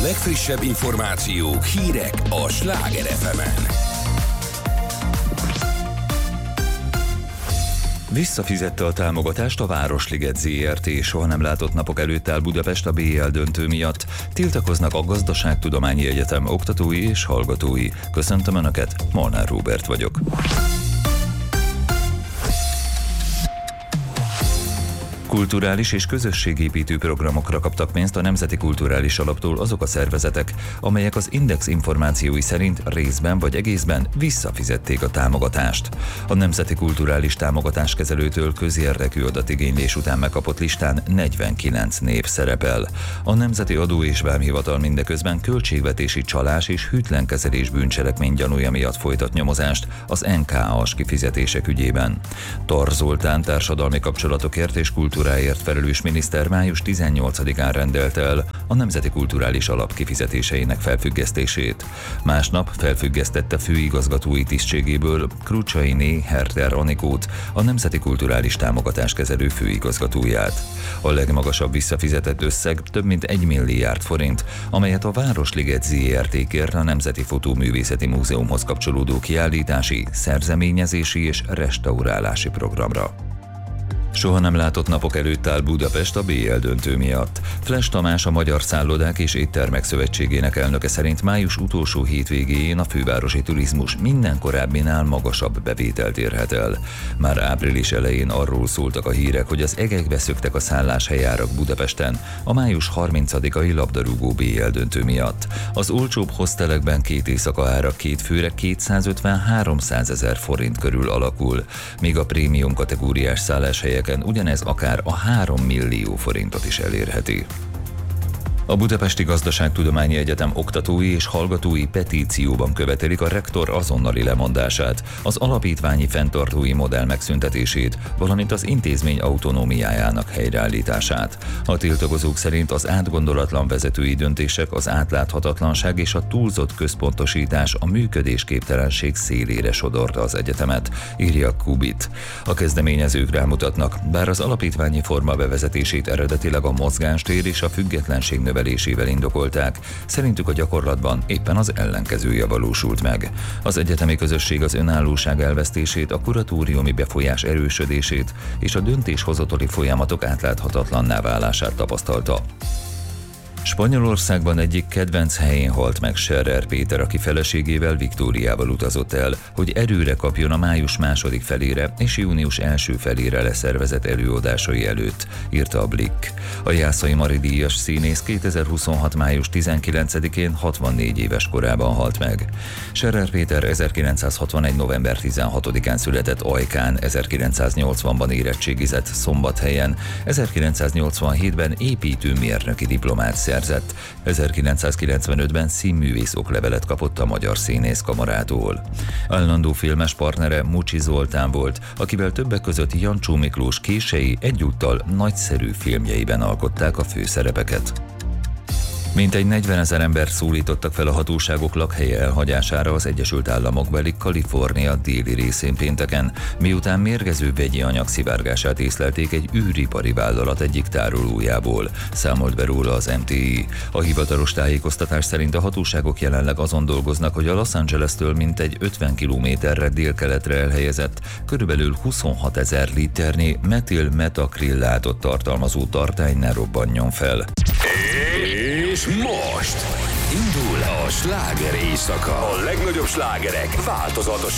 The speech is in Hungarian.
legfrissebb információk, hírek a Sláger FM-en. Visszafizette a támogatást a Városliget ZRT, soha nem látott napok előtt áll Budapest a BL döntő miatt. Tiltakoznak a Gazdaságtudományi Egyetem oktatói és hallgatói. Köszöntöm Önöket, Molnár Róbert vagyok. Kulturális és közösségépítő programokra kaptak pénzt a Nemzeti Kulturális Alaptól azok a szervezetek, amelyek az Index információi szerint részben vagy egészben visszafizették a támogatást. A Nemzeti Kulturális Támogatáskezelőtől közérdekű adatigénylés után megkapott listán 49 név szerepel. A Nemzeti Adó és Vámhivatal mindeközben költségvetési csalás és hűtlen kezelés bűncselekmény gyanúja miatt folytat nyomozást az NKA-s kifizetések ügyében. Tar Zoltán társadalmi kapcsolatokért és kulturáért felelős miniszter május 18-án rendelte el a Nemzeti Kulturális Alap kifizetéseinek felfüggesztését. Másnap felfüggesztette főigazgatói tisztségéből Krucsainé Herter Anikót, a Nemzeti Kulturális Támogatáskezelő főigazgatóját. A legmagasabb visszafizetett összeg több mint 1 milliárd forint, amelyet a Városliget ZRT kért a Nemzeti Fotóművészeti Múzeumhoz kapcsolódó kiállítási, szerzeményezési és restaurálási programra. Soha nem látott napok előtt áll Budapest a BL döntő miatt. Fles Tamás, a Magyar Szállodák és Éttermek Szövetségének elnöke szerint május utolsó hétvégéjén a fővárosi turizmus minden korábbinál magasabb bevételt érhet el. Már április elején arról szóltak a hírek, hogy az egekbe szöktek a szálláshelyárak Budapesten a május 30-ai labdarúgó BL döntő miatt. Az olcsóbb hostelekben 2 éjszaka ára 2 főre 250-300 ezer forint körül alakul, míg a prémium kategóriás szálláshelyek ugyanez akár a 3 millió forintot is elérheti. A Budapesti Gazdaságtudományi Egyetem oktatói és hallgatói petícióban követelik a rektor azonnali lemondását, az alapítványi fenntartói modell megszüntetését, valamint az intézmény autonómiájának helyreállítását. A tiltakozók szerint az átgondolatlan vezetői döntések, az átláthatatlanság és a túlzott központosítás a működésképtelenség szélére sodorta az egyetemet, írja Kubit. A kezdeményezők rámutatnak, bár az alapítványi forma bevezetését eredetileg a mozgástér és a függetlenség növelésével indokolták, szerintük a gyakorlatban éppen az ellenkezője valósult meg. Az egyetemi közösség az önállóság elvesztését, a kuratóriumi befolyás erősödését és a döntéshozatali folyamatok átláthatatlanná válását tapasztalta. Spanyolországban egyik kedvenc helyén halt meg Scherer Péter, aki feleségével, Viktóriával utazott el, hogy erőre kapjon a május második felére és június első felére leszervezett előadásai előtt, írta a Blick. A Jászai Mari díjas színész 2026. május 19-én 64 éves korában halt meg. Scherer Péter 1961. november 16-án született Ajkán, 1980-ban érettségizett Szombathelyen, 1987-ben építőmérnöki diplomát szerzett. 1995-ben színművész oklevelet kapott a Magyar Színészkamarától. Állandó filmes partnere Mucsi Zoltán volt, akivel többek között Jancsó Miklós kései egyúttal nagyszerű filmjeiben alkották a főszerepeket. Mintegy 40 000 ember szólítottak fel a hatóságok lakhelye elhagyására az Egyesült Államokbeli Kalifornia déli részén pénteken, miután mérgező vegyi anyag szivárgását észlelték egy űripari vállalat egyik tárolójából, számolt be róla az MTI. A hivatalos tájékoztatás szerint a hatóságok jelenleg azon dolgoznak, hogy a Los Angeles-től mintegy 50 kilométerre délkeletre elhelyezett, körülbelül 26 000 liternyi metil-metakrillátot tartalmazó tartály ne robbanjon fel. És most indul a sláger éjszaka. A legnagyobb slágerek változatosan